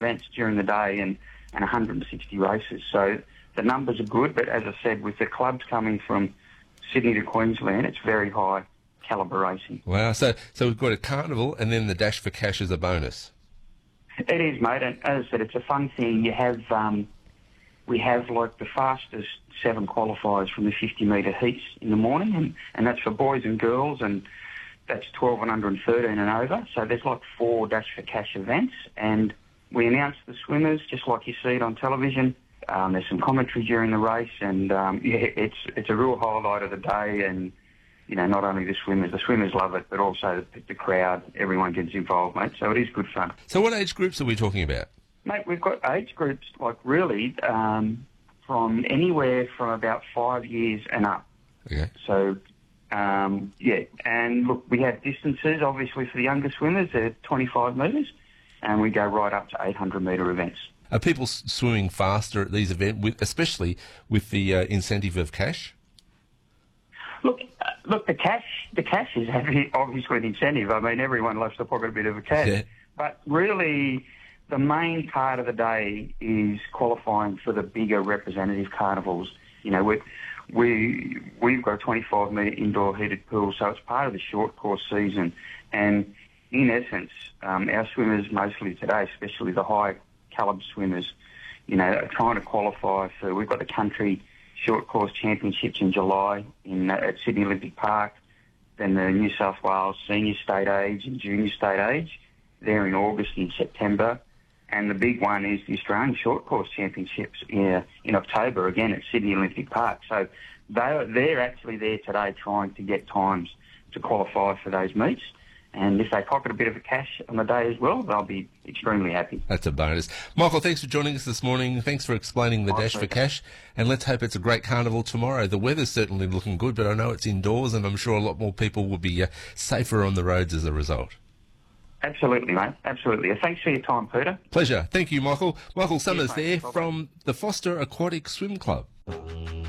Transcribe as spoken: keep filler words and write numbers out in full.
events during the day and, and one hundred sixty races. So the numbers are good, but as I said, with the clubs coming from Sydney to Queensland, it's very high calibre racing. Wow, so so we've got a carnival and then the Dash for Cash as a bonus. It is, mate, and as I said, it's a fun thing. You have, um, we have like the fastest seven qualifiers from the fifty metre heats in the morning, and, and that's for boys and girls, and that's twelve and under and thirteen and over. So there's like four Dash for Cash events, and we announce the swimmers just like you see it on television. Um, there's some commentary during the race, and um, yeah, it's it's a real highlight of the day. And you know, not only the swimmers, the swimmers love it, but also the, the crowd. Everyone gets involved, mate. So it is good fun. So what age groups are we talking about? Mate, we've got age groups like really um, from anywhere from about five years and up. Okay. So. Um, yeah, and look, we have distances, obviously, for the younger swimmers, they're twenty-five metres, and we go right up to eight hundred metre events. Are people s- swimming faster at these events, with, especially with the uh, incentive of cash? Look, uh, look, the cash, the cash is obviously the incentive. I mean, everyone loves to pocket a bit of a cash. Yeah. But really, the main part of the day is qualifying for the bigger representative carnivals. You know, we we we've got a twenty-five metre indoor heated pool, so it's part of the short course season. And in essence, um, our swimmers mostly today, especially the high calibre swimmers, you know, are trying to qualify for. We've got the country short course championships in July in uh, at Sydney Olympic Park, then the New South Wales senior state age and junior state age. They're in August and September. And the big one is the Australian Short Course Championships in, in October, again at Sydney Olympic Park. So they're, they're actually there today trying to get times to qualify for those meets. And if they pocket a bit of a cash on the day as well, they'll be extremely happy. That's a bonus. Michael, thanks for joining us this morning. Thanks for explaining the My Dash for pleasure. Cash. And let's hope it's a great carnival tomorrow. The weather's certainly looking good, but I know it's indoors, and I'm sure a lot more people will be uh, safer on the roads as a result. Absolutely, mate. Absolutely. Thanks for your time, Peter. Pleasure. Thank you, Michael. Michael Summers mate. there Bye-bye. from the Foster Aquatic Swim Club.